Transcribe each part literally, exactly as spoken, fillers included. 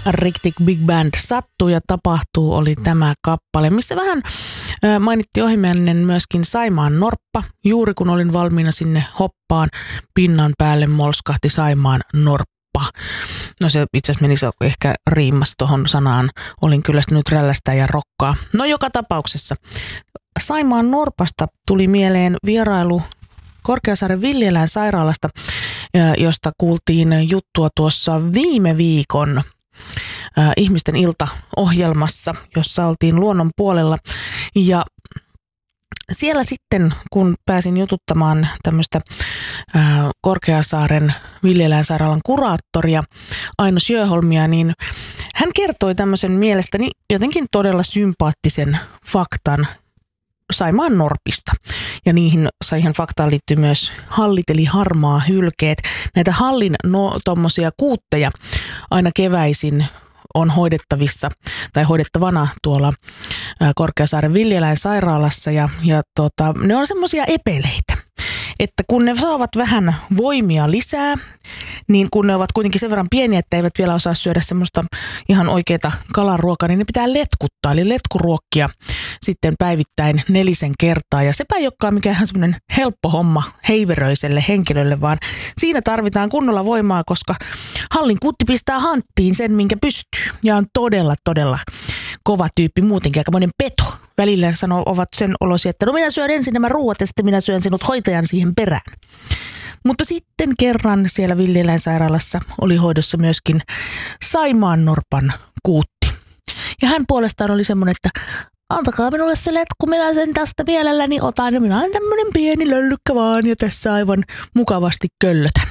Riktig Big Band sattuu ja tapahtuu oli tämä kappale, missä vähän mainittiin ohimennen myöskin Saimaan norppa. Juuri kun olin valmiina sinne hoppaan, pinnan päälle molskahti Saimaan norppa. No se itse asiassa menisi ehkä riimas tuohon sanaan. Olin kyllä nyt rällästä ja rokkaa. No joka tapauksessa Saimaan norpasta tuli mieleen vierailu Korkeasaaren villieläinsairaalasta, josta kuultiin juttua tuossa viime viikon ihmisten iltaohjelmassa, jossa oltiin luonnon puolella. Ja siellä sitten, kun pääsin jututtamaan tämmöistä Korkeasaaren villieläinsairaalan kuraattoria Aino Sjöholmia, niin hän kertoi tämmöisen mielestäni jotenkin todella sympaattisen faktan Saimaan norpista. Ja niihin, siihen faktaan liittyy myös hallit eli harmaa hylkeet. Näitä hallin no, tommosia kuutteja aina keväisin on hoidettavissa tai hoidettavana tuolla Korkeasaaren villieläinsairaalassa ja, ja tota, ne on semmoisia epeleitä, että kun ne saavat vähän voimia lisää, niin kun ne ovat kuitenkin sen verran pieniä, että eivät vielä osaa syödä semmoista ihan oikeaa kalaruokaa, niin ne pitää letkuttaa, eli letkuruokkia sitten päivittäin nelisen kertaa. Ja sepä ei olekaan mikään ihan semmoinen helppo homma heiveröiselle henkilölle, vaan siinä tarvitaan kunnolla voimaa, koska hallin kuutti pistää hanttiin sen, minkä pystyy. Ja on todella, todella kova tyyppi muutenkin, aikamoinen peto. Välillä sanoo, ovat sen olosia, että no minä syön ensin nämä ruuat ja sitten minä syön sinut hoitajan siihen perään. Mutta sitten kerran siellä villieläinsairaalassa oli hoidossa myöskin Saimaan norpan kuutti. Ja hän puolestaan oli semmoinen, että antakaa minulle se letku, minä sen tästä mielelläni otan. Ja minä olen tämmöinen pieni löllykkä vaan ja tässä aivan mukavasti köllötän.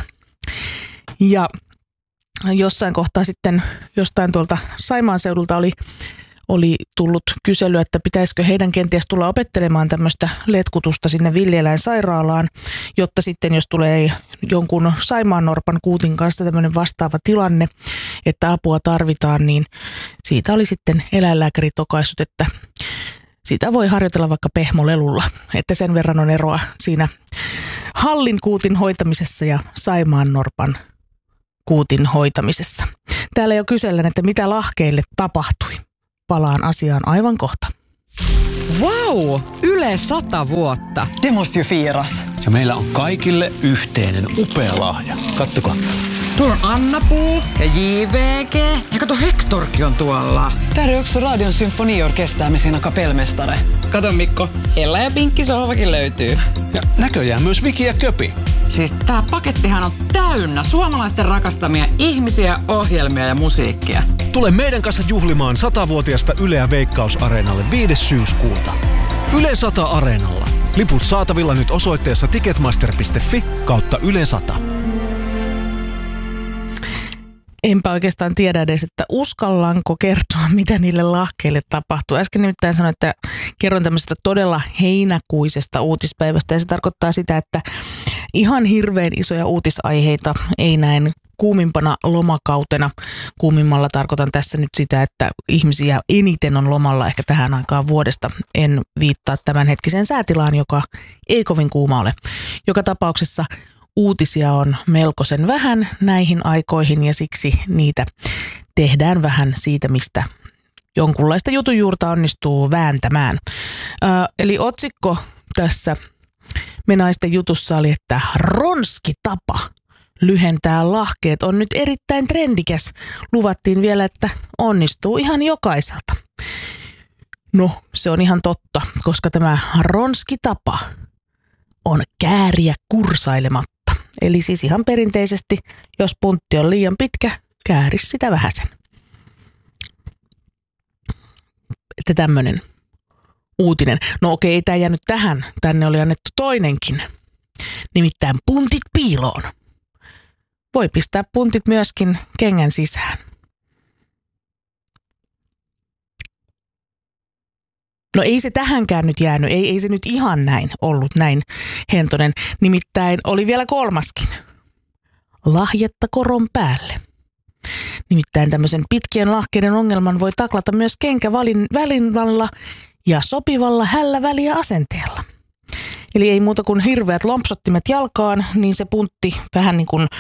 Ja jossain kohtaa sitten jostain tuolta Saimaan seudulta oli oli tullut kysely, että pitäisikö heidän kenties tulla opettelemaan tämmöistä letkutusta sinne villieläinsairaalaan, jotta sitten jos tulee jonkun Saimaan norpan kuutin kanssa tämmöinen vastaava tilanne, että apua tarvitaan, niin siitä oli sitten eläinlääkäri tokaissut, että sitä voi harjoitella vaikka pehmolelulla, että sen verran on eroa siinä hallin kuutin hoitamisessa ja Saimaan norpan kuutin hoitamisessa. Täällä jo kysellään, että mitä lahkeille tapahtui. Palaan asiaan aivan kohta. Wow! Yle sata vuotta. Det måste ju firas. Ja meillä on kaikille yhteinen upea lahja. Kattokaa. Tuolla on Anna-Puu ja J V G. Ja kato, Hectorkin on tuolla. Där är också Radion symfoniorkester med sina kapellmästare. Kato Mikko, Ella ja Pinkki sohvakin löytyy. Ja näköjään myös Viki ja Köpi. Siis tää pakettihan on täynnä suomalaisten rakastamia ihmisiä, ohjelmia ja musiikkia. Tule meidän kanssa juhlimaan satavuotiaasta Yleä Veikkaus-areenalle viides syyskuuta. Yle sata Areenalla. Liput saatavilla nyt osoitteessa ticketmaster piste fi kautta Yle sata. Enpä oikeastaan tiedä edes, että uskallanko kertoa, mitä niille lahkeille tapahtuu. Äsken nimittäin sanoin, että kerron tämmöisestä todella heinäkuisesta uutispäivästä. Ja se tarkoittaa sitä, että ihan hirveän isoja uutisaiheita ei näin kuumimpana lomakautena. Kuumimmalla tarkoitan tässä nyt sitä, että ihmisiä eniten on lomalla ehkä tähän aikaan vuodesta. En viittaa tämänhetkiseen säätilaan, joka ei kovin kuuma ole. Joka tapauksessa uutisia on melkoisen vähän näihin aikoihin ja siksi niitä tehdään vähän siitä, mistä jonkunlaista jutujuurta onnistuu vääntämään. Ö, eli otsikko tässä Me naisten jutussa oli, että ronskitapa lyhentää lahkeet on nyt erittäin trendikäs. Luvattiin vielä, että onnistuu ihan jokaiselta. No, se on ihan totta, koska tämä ronskitapa on kääriä kursailematta. Eli siis ihan perinteisesti, jos puntti on liian pitkä, kääri sitä vähäsen. Että tämmöinen uutinen. No okei, ei tämä jäänyt tähän. Tänne oli annettu toinenkin. Nimittäin puntit piiloon. Voi pistää puntit myöskin kengän sisään. No ei se tähänkään nyt jäänyt, ei, ei se nyt ihan näin ollut näin hentonen. Nimittäin oli vielä kolmaskin. Lahjetta koron päälle. Nimittäin tämmöisen pitkien lahkeiden ongelman voi taklata myös kenkävalinnalla ja sopivalla hällä väliä asenteella. Eli ei muuta kuin hirveät lompsottimet jalkaan, niin se puntti vähän niin kuin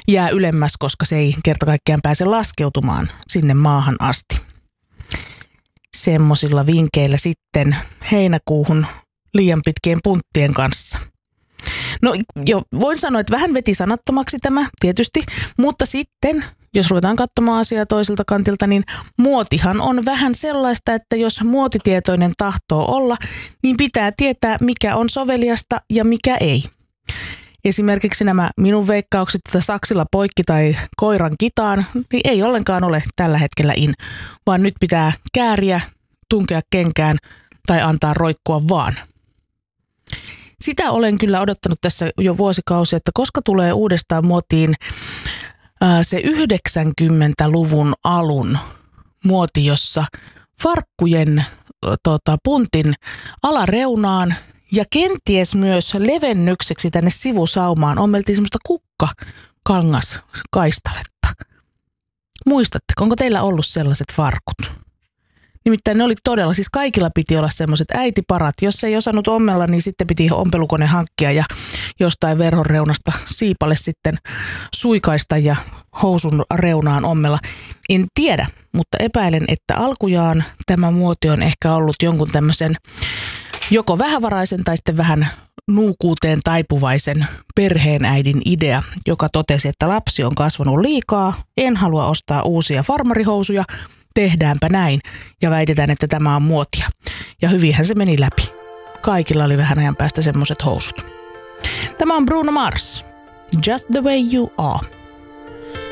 jää ylemmäs, koska se ei kerta kaikkiaan pääse laskeutumaan sinne maahan asti. Semmosilla vinkeillä sitten heinäkuuhun liian pitkien punttien kanssa. No jo, voin sanoa, että vähän veti sanattomaksi tämä tietysti, mutta sitten jos ruvetaan katsomaan asiaa toiselta kantilta, niin muotihan on vähän sellaista, että jos muotitietoinen tahtoo olla, niin pitää tietää, mikä on soveliasta ja mikä ei. Esimerkiksi nämä minun veikkaukset, että saksilla poikki tai koiran kitaan, niin ei ollenkaan ole tällä hetkellä in, vaan nyt pitää kääriä, tunkea kenkään tai antaa roikkua vaan. Sitä olen kyllä odottanut tässä jo vuosikausia, että koska tulee uudestaan muotiin ää, se yhdeksänkymmentäluvun alun muoti, jossa farkkujen tota, puntin alareunaan ja kenties myös levennykseksi tänne sivusaumaan ommeltiin semmoista kukkakangaskaistaletta. Muistatteko, onko teillä ollut sellaiset farkut? Nimittäin ne oli todella, siis kaikilla piti olla semmoiset äitiparat. Jos ei osannut ommella, niin sitten piti ompelukone hankkia ja jostain verhon reunasta siipalle sitten suikaista ja housun reunaan ommella. En tiedä, mutta epäilen, että alkujaan tämä muoti on ehkä ollut jonkun tämmöisen joko vähävaraisen tai sitten vähän nuukuuteen taipuvaisen perheenäidin idea, joka totesi, että lapsi on kasvanut liikaa, en halua ostaa uusia farmarihousuja, tehdäänpä näin ja väitetään, että tämä on muotia. Ja hyvinhän se meni läpi. Kaikilla oli vähän ajan päästä semmoiset housut. Tämä on Bruno Mars. Just the way you are.